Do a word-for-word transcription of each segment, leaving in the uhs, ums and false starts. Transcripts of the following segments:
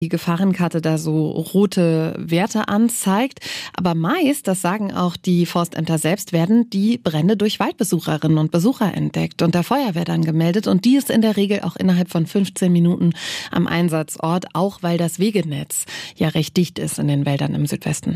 die Gefahrenkarte da so rote Werte anzeigt. Aber meist, das sagen auch die Forstämter selbst, werden die Brände durch Waldbesucherinnen und Besucher entdeckt und der Feuerwehr dann gemeldet. Und die ist in der Regel auch innerhalb von fünfzehn Minuten am Einsatzort, auch weil das Wegenetz ja recht dicht ist in den Wäldern im Südwesten.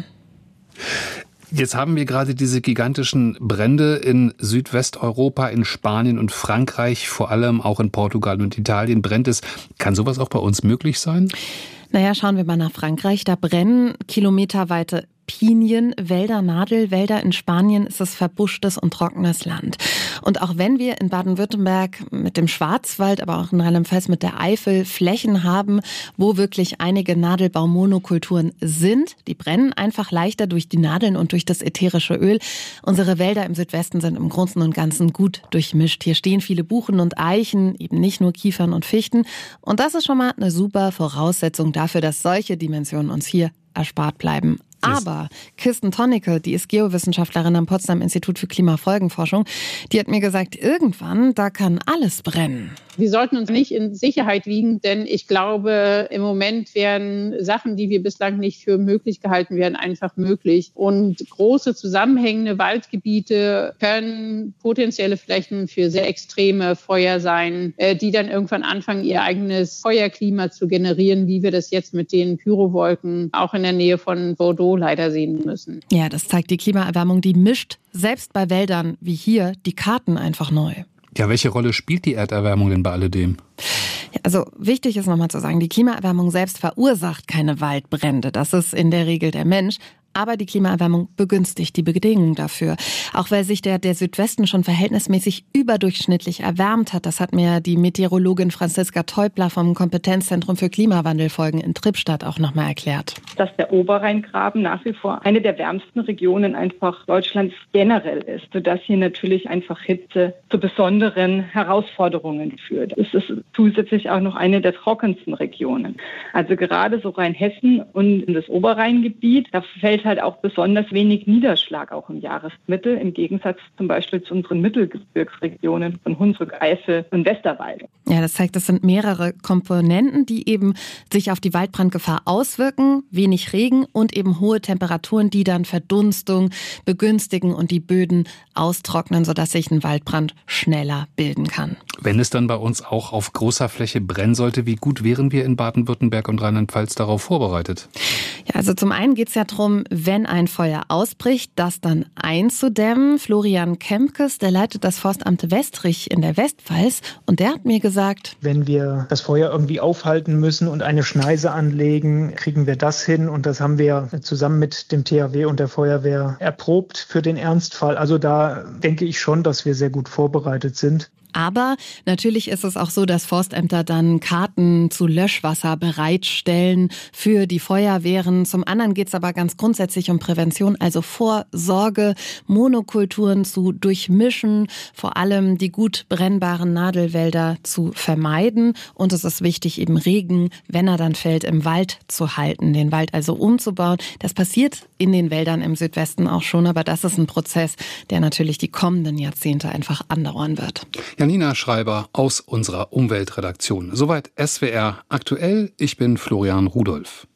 Jetzt haben wir gerade diese gigantischen Brände in Südwesteuropa, in Spanien und Frankreich, vor allem auch in Portugal und Italien brennt es. Kann sowas auch bei uns möglich sein? Naja, schauen wir mal nach Frankreich. Da brennen kilometerweite Pinienwälder, Nadelwälder. In Spanien ist es verbuschtes und trockenes Land. Und auch wenn wir in Baden-Württemberg mit dem Schwarzwald, aber auch in Rheinland-Pfalz mit der Eifel Flächen haben, wo wirklich einige Nadelbaummonokulturen sind, die brennen einfach leichter durch die Nadeln und durch das ätherische Öl. Unsere Wälder im Südwesten sind im Großen und Ganzen gut durchmischt. Hier stehen viele Buchen und Eichen, eben nicht nur Kiefern und Fichten. Und das ist schon mal eine super Voraussetzung dafür, dass solche Dimensionen uns hier erspart bleiben. Aber Kirsten Tonnecke, die ist Geowissenschaftlerin am Potsdam Institut für Klimafolgenforschung, die hat mir gesagt, irgendwann, da kann alles brennen. Wir sollten uns nicht in Sicherheit wiegen, denn ich glaube, im Moment werden Sachen, die wir bislang nicht für möglich gehalten werden, einfach möglich. Und große zusammenhängende Waldgebiete können potenzielle Flächen für sehr extreme Feuer sein, die dann irgendwann anfangen, ihr eigenes Feuerklima zu generieren, wie wir das jetzt mit den Pyrowolken auch in der Nähe von Bordeaux leider sehen müssen. Ja, das zeigt die Klimaerwärmung, die mischt selbst bei Wäldern wie hier die Karten einfach neu. Ja, welche Rolle spielt die Erderwärmung denn bei alledem? Ja, also wichtig ist nochmal zu sagen, die Klimaerwärmung selbst verursacht keine Waldbrände. Das ist in der Regel der Mensch. Aber die Klimaerwärmung begünstigt die Bedingungen dafür. Auch weil sich der, der Südwesten schon verhältnismäßig überdurchschnittlich erwärmt hat. Das hat mir die Meteorologin Franziska Teubler vom Kompetenzzentrum für Klimawandelfolgen in Trippstadt auch nochmal erklärt. Dass der Oberrheingraben nach wie vor eine der wärmsten Regionen einfach Deutschlands generell ist, sodass hier natürlich einfach Hitze zu besonderen Herausforderungen führt. Es ist zusätzlich auch noch eine der trockensten Regionen. Also gerade so Rheinhessen und das Oberrheingebiet, da fällt halt auch besonders wenig Niederschlag auch im Jahresmittel, im Gegensatz zum Beispiel zu unseren Mittelgebirgsregionen von Hunsrück, Eifel und Westerwald. Ja, das zeigt, das sind mehrere Komponenten, die eben sich auf die Waldbrandgefahr auswirken. Wenig Regen und eben hohe Temperaturen, die dann Verdunstung begünstigen und die Böden austrocknen, sodass sich ein Waldbrand schneller bilden kann. Wenn es dann bei uns auch auf großer Fläche brennen sollte, wie gut wären wir in Baden-Württemberg und Rheinland-Pfalz darauf vorbereitet? Ja, also zum einen geht es ja darum, wenn ein Feuer ausbricht, das dann einzudämmen. Florian Kempkes, der leitet das Forstamt Westrich in der Westpfalz und der hat mir gesagt, wenn wir das Feuer irgendwie aufhalten müssen und eine Schneise anlegen, kriegen wir das hin und das haben wir zusammen mit dem T H W und der Feuerwehr erprobt für den Ernstfall. Also da denke ich schon, dass wir sehr gut vorbereitet sind. Aber natürlich ist es auch so, dass Forstämter dann Karten zu Löschwasser bereitstellen für die Feuerwehren. Zum anderen geht es aber ganz grundsätzlich um Prävention, also Vorsorge, Monokulturen zu durchmischen, vor allem die gut brennbaren Nadelwälder zu vermeiden. Und es ist wichtig, eben Regen, wenn er dann fällt, im Wald zu halten, den Wald also umzubauen. Das passiert in den Wäldern im Südwesten auch schon, aber das ist ein Prozess, der natürlich die kommenden Jahrzehnte einfach andauern wird. Janina Schreiber aus unserer Umweltredaktion. Soweit S W R aktuell. Ich bin Florian Rudolph.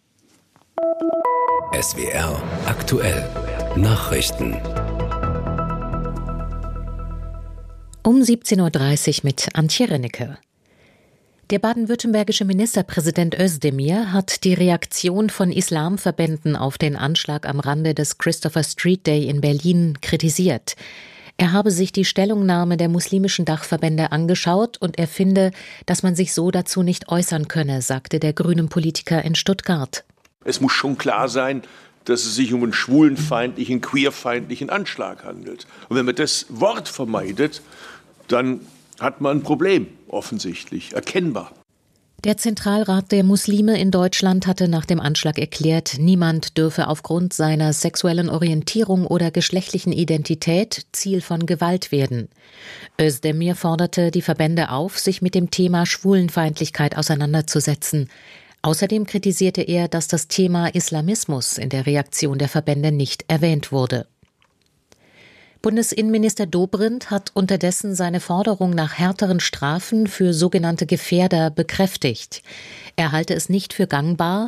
S W R aktuell. Nachrichten. Um siebzehn Uhr dreißig mit Antje Rennecke. Der baden-württembergische Ministerpräsident Özdemir hat die Reaktion von Islamverbänden auf den Anschlag am Rande des Christopher Street Day in Berlin kritisiert. Er habe sich die Stellungnahme der muslimischen Dachverbände angeschaut und er finde, dass man sich so dazu nicht äußern könne, sagte der grünen Politiker in Stuttgart. Es muss schon klar sein, dass es sich um einen schwulenfeindlichen, queerfeindlichen Anschlag handelt. Und wenn man das Wort vermeidet, dann hat man ein Problem, offensichtlich, erkennbar. Der Zentralrat der Muslime in Deutschland hatte nach dem Anschlag erklärt, niemand dürfe aufgrund seiner sexuellen Orientierung oder geschlechtlichen Identität Ziel von Gewalt werden. Özdemir forderte die Verbände auf, sich mit dem Thema Schwulenfeindlichkeit auseinanderzusetzen. Außerdem kritisierte er, dass das Thema Islamismus in der Reaktion der Verbände nicht erwähnt wurde. Bundesinnenminister Dobrindt hat unterdessen seine Forderung nach härteren Strafen für sogenannte Gefährder bekräftigt. Er halte es nicht für gangbar,